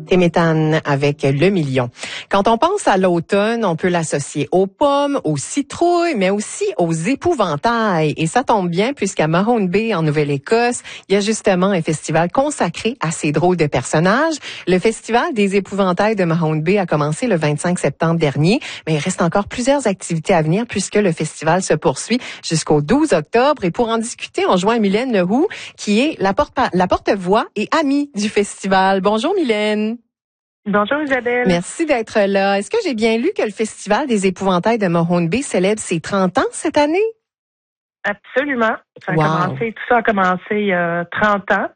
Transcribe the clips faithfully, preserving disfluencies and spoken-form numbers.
Téméthane avec le million. Quand on pense à l'automne, on peut l'associer aux pommes, aux citrouilles, mais aussi aux épouvantails. Et ça tombe bien puisqu'à Mahone Bay, en Nouvelle-Écosse, il y a justement un festival consacré à ces drôles de personnages. Le festival des épouvantails de Mahone Bay a commencé le vingt-cinq septembre dernier, mais il reste encore plusieurs activités à venir puisque le festival se poursuit jusqu'au douze octobre. Et pour en discuter, on joint Mylène Leroux, qui est la porte la porte-voix et amie du festival. Bonjour Mylène. Bonjour Isabelle. Merci d'être là. Est-ce que j'ai bien lu que le Festival des épouvantails de Mahone Bay célèbre ses trente ans cette année? Absolument. Ça a wow. commencé, tout ça a commencé il y a trente ans.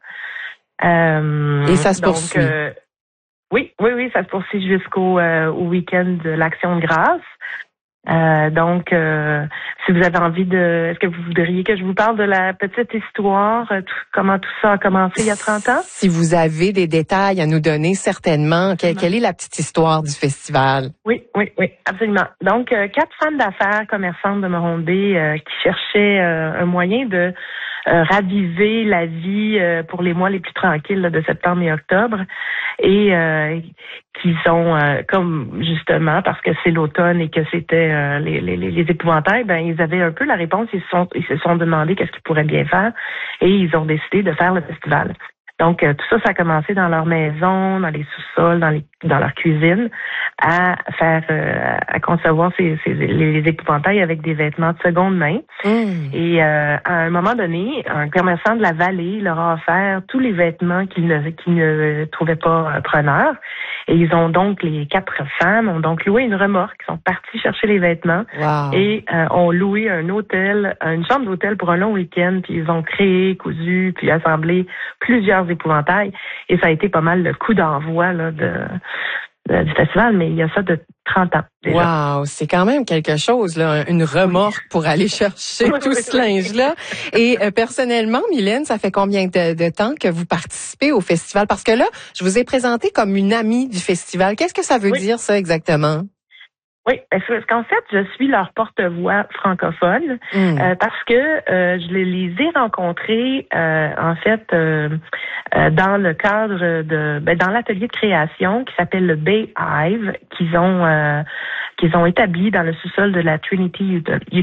Euh, Et ça se donc, poursuit? Euh, oui, oui, oui, ça se poursuit jusqu'au euh, au week-end de l'Action de grâce. Euh, donc, euh, si vous avez envie de... Est-ce que vous voudriez que je vous parle de la petite histoire, tout, comment tout ça a commencé il y a trente ans? Si vous avez des détails à nous donner, certainement. Quelle, quelle est la petite histoire du festival? Oui, oui, oui, absolument. Donc, euh, quatre femmes d'affaires commerçantes de Mahone Bay euh, qui cherchaient euh, un moyen de euh, raviver la vie euh, pour les mois les plus tranquilles là, de septembre et octobre. Et euh, qui sont euh, comme justement parce que c'est l'automne et que c'était euh, les, les, les épouvantails, ben ils avaient un peu la réponse, ils se sont ils se sont demandé qu'est-ce qu'ils pourraient bien faire et ils ont décidé de faire le festival. Donc euh, tout ça, ça a commencé dans leur maison, dans les sous-sols, dans les dans leur cuisine, à faire euh, à concevoir ces, ces les épouvantails avec des vêtements de seconde main. Mmh. Et euh, à un moment donné, un commerçant de la vallée leur a offert tous les vêtements qu'ils ne qu'ils ne trouvaient pas euh, preneurs. Et ils ont donc, les quatre femmes ont donc loué une remorque, ils sont partis chercher les vêtements wow. et euh, ont loué un hôtel, une chambre d'hôtel pour un long week-end, puis ils ont créé, cousu, puis assemblé plusieurs épouvantails. Et ça a été pas mal le coup d'envoi là, de, de, du festival, mais il y a ça de trente ans déjà. Wow, c'est quand même quelque chose, là, une remorque pour aller chercher oui, tout oui, ce linge-là. Et euh, personnellement, Mylène, ça fait combien de, de temps que vous participez au festival? Parce que là, je vous ai présenté comme une amie du festival. Qu'est-ce que ça veut oui. dire, ça, exactement? Oui, parce qu'en fait, je suis leur porte-voix francophone mmh. euh, parce que euh, je les, les ai rencontrés euh, en fait euh, euh, dans le cadre de ben, dans l'atelier de création qui s'appelle le Bay Hive qu'ils ont euh, qu'ils ont établi dans le sous-sol de la Trinity